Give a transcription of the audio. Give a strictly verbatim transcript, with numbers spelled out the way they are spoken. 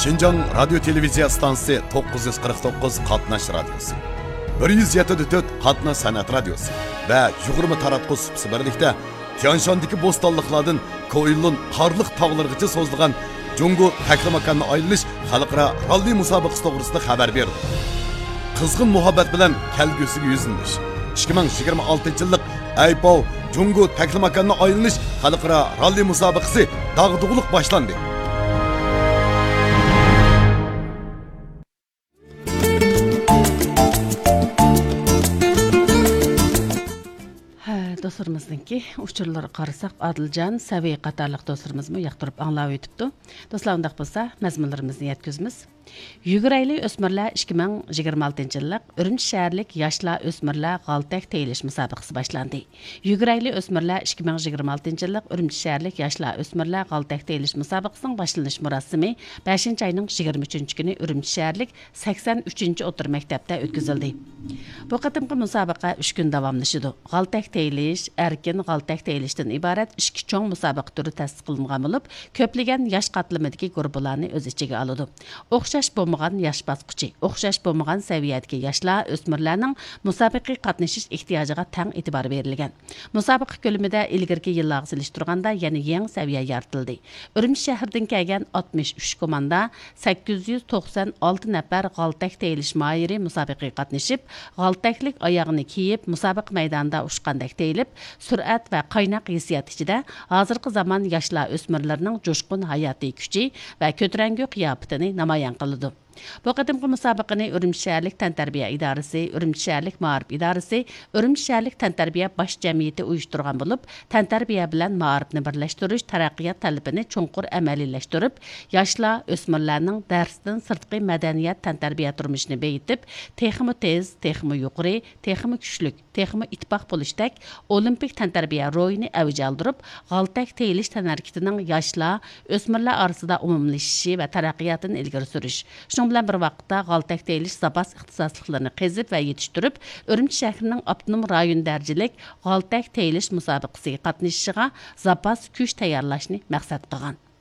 Şinjan Radyo Televiziya Stansiyasi to'qqiz yuz qirq to'qqiz qatnash radiosi, bir yuz yetti to'rt qatnash san'at radiosi va yigirma taratqush supsi birlikda Tianshandagi bo'stonliqlardan Koyilun qarliq tog'largacha so'zilgan Jungo taklamakanni aylanish xalqaro ralli musobaqasi to'g'risida xabar berdi. Qizg'in muhabbat bilan kelgusiga yuzlanish. ikki ming yigirma oltinchi yillik Aypov Jungo taklamakanni aylanish xalqaro ralli musobaqasi dag'dug'liq boshlandi. Dostlarımızdaki uçurları qarasak Adilcan, Saviy qatarlıq dostlarımızmı yaqtırıp anlab ötüptü. Dostlar undaq bolsa mazmunlarımızı yetkizimiz. Yugurayli ösmirlar ikki ming yigirma oltinchi yillik Ürümçi şəhərlik yaşlar ösmirlar qaltak teyilish musobaqasi boshlandi. Yugurayli ösmirlar ikki ming yigirma oltinchi yillik Ürümçi şəhərlik yaşlar ösmirlar qaltak teyilish musobaqasining boshlanish murosimi beshinchi oyning yigirma uchinchi kuni Ürümçi şəhərlik sakson uchinchi o'tir maktabda o'tkazildi. Bu qatimqi musobaqa uch kun davomlashadi. Qaltak teyilish, erkin qaltak teyilishdan iborat ikki cho'ng musobaqa turi tasdiqlangan bo'lib, ko'plagan yosh qatlamidagi guruhlarni o'z ichiga oladi. O'xshash bo'lmagan yosh bosqichi, o'xshash bo'lmagan saviyadagi yoshlar, o'smirlarning musobaqaga qatnashish ehtiyojiga tang e'tibor berilgan. Musobaqa ko'lamida ilgirki yillarga solishtirganda yana yangi saviya yaratildi. Ürümçi shahridan kelgan oltmish uch komanda sakkiz yuz to'qson olti nafar qaltak teyilish moyiri musobaqaga qatnashib, qaltaklik oyog'ini kiyib, musobaqa maydonida ushqandek teyilib, sur'at va qaynoq hissiyot ichida hozirgi zamon yoshlar o'smirlarining jo'shqin hayotiy kuchi va ko'tarangu qiyofatini namoyon qildi. Bu qadimgi musobaqani Ürümçi shahərlik tantarbiya idorasi, Ürümçi shahərlik ma'arif idorasi, Ürümçi shahərlik tantarbiya bosh jamiyati uyushtirgan bo'lib, tantarbiya bilan ma'arifni birlashtirish taraqqiyot talabini cho'nqur amaliyleştirib, yoshlar, o'smirlarning darsdan sirtqi madaniyat tantarbiya turmushini beyitib, texmi tez, texmi yuqori, texmi kuchlik, texmi ittifoq bo'lishdek olimpik tantarbiya ro'yini avj oldirib, qaltak teyilish tanarkitining yoshlar, o'smirlar orasida umumlashishi va taraqqiyotini ilgari surish. Şunun bilan bir vaqtda qaltak teyilish zapas ixtisosliklarini qezib va yetishtirib, Ürümçi shahrining avtonom rayon darajalik qaltak teyilish musobaqasiga qatnashishiga zapas kuch tayyorlashni maqsad qilgan.